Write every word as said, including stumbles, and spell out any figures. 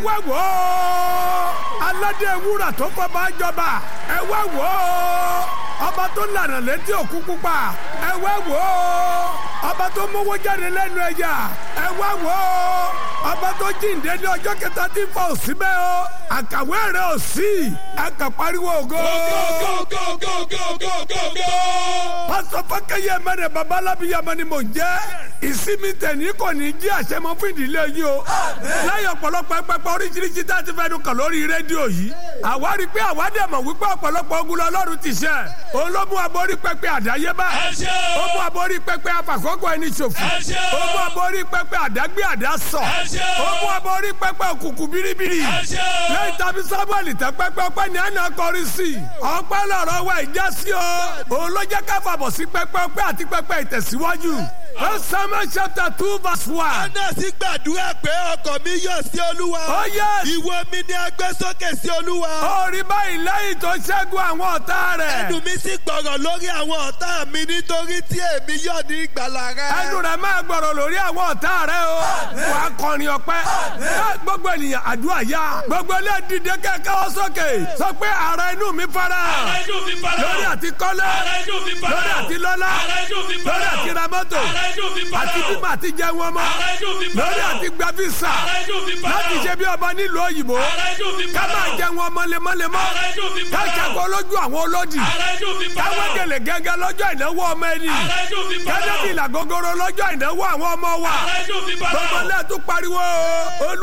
wá wò ó aládé wúrà tó kọ́ bá jọba ẹ wá wò ó ọba tó lànà létí òkú pupa ẹ wá wò ó ọba tó mówó jáde lẹ́nu ẹ̀yà ẹ wá wò ó ọba tó jíǹde ní ọjọ́ kẹta tí fọ òsì bẹ́ẹ̀ o àkàwé rẹ̀ ò sí ẹ kà pariwo ògo. pásítọ̀ fákẹ́yẹ mẹ́rẹ̀ babalábíyamọ ni mò ń jẹ́ ìsinmi tẹ̀ní kò ní jí àṣẹmọ́ fún ìdílé yìí o lẹ́yìn ọ̀pọ̀lọpọ̀ ẹgbẹ́pẹ́ oríṣiríṣi tá a ti fẹ́ nu kàn lórí rédíò yìí àwa rí i pé àwa dẹ̀ mọ̀ wípé ọ̀pọ̀lọpọ̀ ogun lọ́lọ́run ti ṣe òun ló mú aborí pẹpẹ àdáyébá ó mú aborí pẹpẹ afàkọ́kọ́ ẹni ṣòfò ó mú aborí pẹpẹ àdágbé àdásọ ó mú aborí pẹpẹ òkùnkùn biribiri lẹ́yìn tàbí sábọ̀lì tẹ pẹpẹ ọpẹ́ ní àná kọrí sí i ọpẹ́ lọ́rọ̀ wa ìjà sí o òun ló jẹ́ ká fàbọ̀ sí pẹpẹ ọpẹ́ àti pẹpẹ ìtẹ̀síwájú. First Samuel chapter two verse one. Anna sì gbàdúrà pé ọkàn mi yọ̀ sí Olúwa. Oh yes. Ìwọ mi ni a gbé sókè sí Olúwa. Orí báyìí lẹ́yìn tó ṣẹ́gun àwọn ọ̀tá rẹ̀. Ẹnu mi sì gbọ̀rọ̀ lórí àwọn ọ̀tá mi nítorí tí èmi yọ̀ ní ìgbàlà rẹ. Ẹnu rẹ̀ máa gbọ̀rọ̀ lórí àwọn ọ̀tá rẹ̀ o. Wà á kọrin ọpẹ́. Gbogbo ènìyàn àdúrà yá. Gbogbo ilé dìde kẹ́kẹ́ wọ́n sókè. Sọ pé ara inú mi fara. Lórí àti kọ́lé. Lórí àti lọ́lá. Lórí àti ra mọ́tò. Àti bímọ àti jẹun ọmọ. Lórí àti gba físà. Láti ṣe bí ọba nílùú òyìnbó. Ká máa jẹun ọmọ lemọ́lemọ́. Ká ṣàkó lójú àwọn olódì. Ká wẹ́gẹ̀lẹ̀ gẹ́gẹ́ lọ́jọ́ ìnáwó ọmọ ẹni. Ká dẹ́bìlà gogoro lọ́jọ́ ìnáwó àwọn ọmọ wa. Gbogbo ilé tún pariwo.